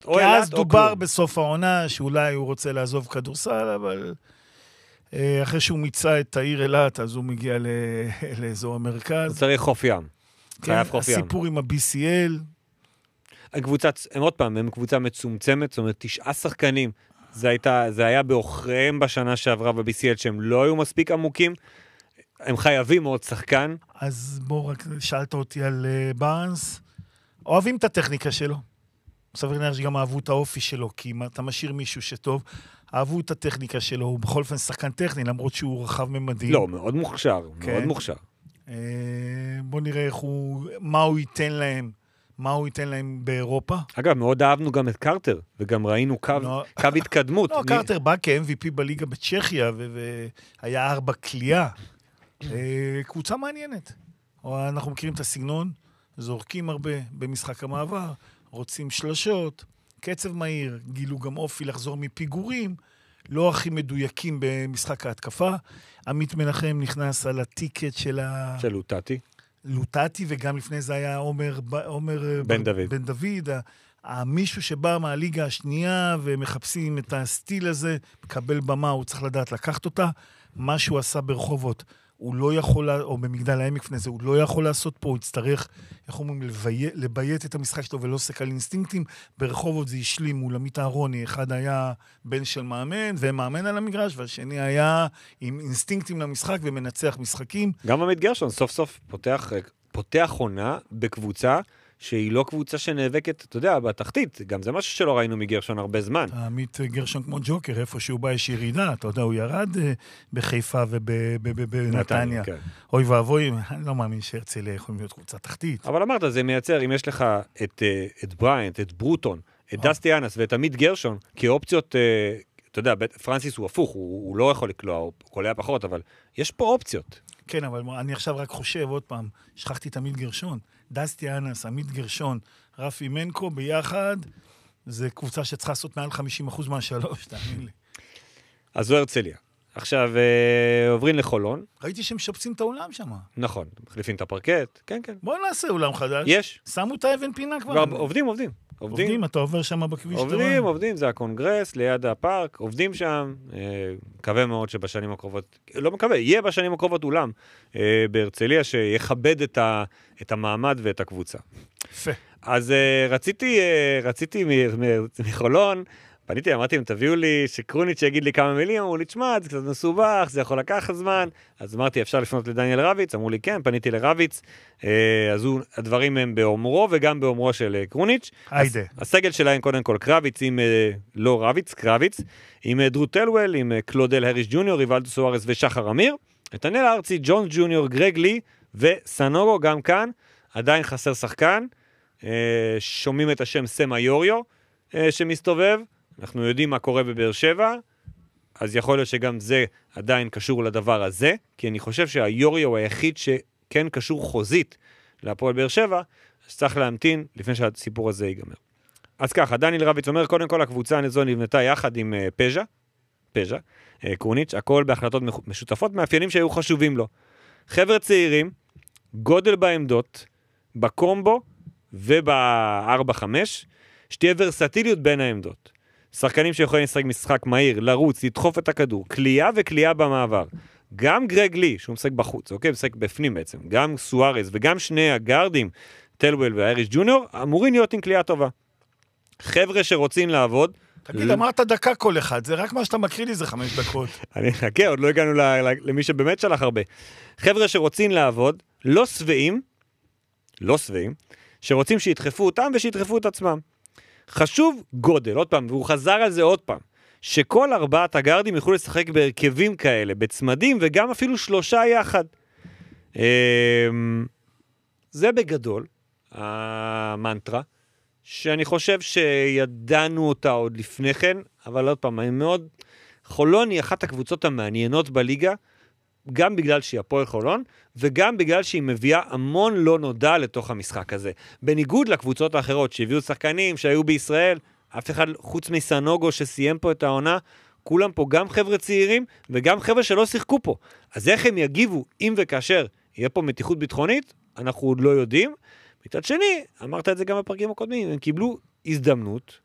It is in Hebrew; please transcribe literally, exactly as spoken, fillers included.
כי אז דובר בסוף העונה שאולי הוא רוצה לעזוב כדורסל, אבל אחרי שהוא מיצה את העיר אילת, אז הוא מגיע לאזור המרכז. הוא צריך חוף ים. כן, הסיפור עם ה-בי סי אל. הקבוצה, הם עוד פעם, הם קבוצה מצומצמת, זאת אומרת, תשעה שחקנים. זה, הייתה, זה היה באוכריהם בשנה שעברה ב-בי סי אל, שהם לא היו מספיק עמוקים. הם חייבים עוד שחקן. אז בוא רק שאלת אותי על uh, בארנס. אוהבים את הטכניקה שלו. סביר להניח שגם אהבו את האופי שלו, כי אם אתה משאיר מישהו שטוב, אהבו את הטכניקה שלו, הוא בכל אופן שחקן טכני, למרות שהוא רחב ממדים. לא, מאוד מוכשר, כן. מאוד מוכשר. Uh, בוא נראה איך הוא, מה הוא ייתן להם. מה הוא ייתן להם באירופה? אגב, מאוד אהבנו גם את קרטר, וגם ראינו קו, לא, קו התקדמות. לא, אני... קרטר בא כ-אם וי פי בליגה בצ'כיה, והיה ארבע קליעה. קבוצה מעניינת. אנחנו מכירים את הסגנון, זורקים הרבה במשחק המעבר, רוצים שלושות, קצב מהיר, גילו גם אופי לחזור מפיגורים, לא הכי מדויקים במשחק ההתקפה. עמית מנחם נכנס על הטיקט של ה... של לוטטי. לוטטי, וגם לפני זה היה עומר, עומר בן דוד. בן דוד, המישהו שבא מהליגה השנייה, ומחפשים את הסטיל הזה, מקבל במה, הוא צריך לדעת לקחת אותה, מה שהוא עשה ברחובות, הוא לא יכול, או במגדל העמק לפני זה, הוא לא יכול לעשות פה, הוא יצטרך, איך אומרים, לביית את המשחק שלו, ולא עוסק על אינסטינקטים, ברחובות זה השלים מול עמית אהרוני, אחד היה בן של מאמן, ומאמן על המגרש, והשני היה עם אינסטינקטים למשחק, ומנצח משחקים. גם עמית גרשון, סוף סוף פותח, פותח עונה בקבוצה, שהיא לא קבוצה שנאבקת, אתה יודע, בתחתית, גם זה משהו שלא ראינו מגרשון הרבה זמן. עמית גרשון כמו ג'וקר, איפה שהוא בא יש ירידה, אתה יודע, הוא ירד בחיפה ובנתניה. אוי ואבוי, אני לא מאמין שהרצליה יכולים להיות קבוצה תחתית. אבל אמרת, זה מייצר, אם יש לך את בריינט, את ברוטון, את דסטי אנס ואת עמית גרשון, כאופציות, אתה יודע, פרנסיס הוא הפוך, הוא לא יכול לקלוע, הוא קולע פחות, אבל יש פה אופציות. כן, אבל אני עכשיו רק חושב, עוד פעם, שכחתי את עמית גרשון. דסטי אנס, עמית גרשון, רפי מנקו, ביחד, זה קבוצה שצריכה לעשות מעל חמישים אחוז מהשלוש, תאמין לי. אז זו הרצליה. עכשיו, אה, עוברים לחולון. ראיתי שהם שופצים את האולם שם. נכון, מחליפים את הפרקט, כן, כן. בואו נעשה אולם חדש. יש. שמו את האבן פינה כבר. כבר עובדים, עובדים. עובדים. עובדים, אתה עובר שם בכביש. עובדים, עובדים, זה הקונגרס, ליד הפארק, עובדים שם, מקווה מאוד שבשנים הקרובות, לא מקווה, יהיה בשנים הקרובות אולם בהרצליה שיכבד את המעמד ואת הקבוצה. יפה. אז רציתי, רציתי מחולון, פניתי, אמרתי, אם תביאו לי שקרוניץ' שיגיד לי כמה מילים, אמרו לי, תשמע, זה קצת מסובך, זה יכול לקחת זמן, אז אמרתי, אפשר לפנות לדניאל רביץ, אמרו לי, כן, פניתי לרביץ, אז הדברים הם באומרו, וגם באומרו של קרוניץ'. היידה. הסגל שלהם, קודם כל, קרביץ, עם, לא רביץ, קרביץ, עם דרו טלוול, עם קלודל הריש ג'וניור, ריבלדו סוארס ושחר אמיר, נתנאל ארצי, ג'ון ג'וניור, גרג לי, וסנוגו, גם כאן, עדיין חסר שחקן, שומעים את השם סמה יוריו, שמסתובב, אנחנו יודעים מה קורה בבאר שבע, אז יכול להיות שגם זה עדיין קשור לדבר הזה, כי אני חושב שהיוריו הוא היחיד שכן קשור חוזית להפועל באר שבע, אז צריך להמתין לפני שהסיפור הזה ייגמר. אז ככה, דניאל רביץ אומר, קודם כל הקבוצה הנזו נבנתה יחד עם uh, פז'ה, פז'ה, uh, קרוניץ', הכל בהחלטות משותפות, מאפיינים שהיו חשובים לו. חבר'ה צעירים, גודל בעמדות, בקומבו וב-ארבע חמש, שתהיה ורסטיליות בין העמדות. שחקנים שיכולים לשחק משחק מהיר, לרוץ, לדחוף את הכדור, קליעה וקליעה במעבר. גם גרג לי, שהוא משחק בחוץ, אוקיי? משחק בפנים בעצם. גם סוארס וגם שני הגארדים, טלוול והאריש ג'וניור, אמורים להיות עם קליעה טובה. חבר'ה שרוצים לעבוד... תגיד, אמרת דקה כל אחד, זה רק מה שאתה מקריא לי, זה חמש דקות. אני חכה, עוד לא הגענו למי שבאמת שלח הרבה. חבר'ה שרוצים לעבוד, לא שבעים, לא שבעים, שרוצים שידחפו אותם ושידחפו את עצמם. חשוב גודל, עוד פעם, והוא חזר על זה עוד פעם, שכל ארבעת הגארדים יוכלו לשחק בהרכבים כאלה, בצמדים, וגם אפילו שלושה יחד. זה בגדול, המנטרה, שאני חושב שידענו אותה עוד לפני כן, אבל עוד פעם, אני מאוד... חולון היא אחת הקבוצות המעניינות בליגה, גם בגלל שהיא הפועל חולון, וגם בגלל שהיא מביאה המון לא נודע לתוך המשחק הזה. בניגוד לקבוצות האחרות שהביאו שחקנים שהיו בישראל, אף אחד חוץ מסנוגו שסיים פה את העונה, כולם פה גם חבר'ה צעירים וגם חבר'ה שלא שיחקו פה. אז איך הם יגיבו אם וכאשר יהיה פה מתיחות ביטחונית? אנחנו עוד לא יודעים. מצד שני, אמרת את זה גם בפרקים הקודמים, הם קיבלו הזדמנות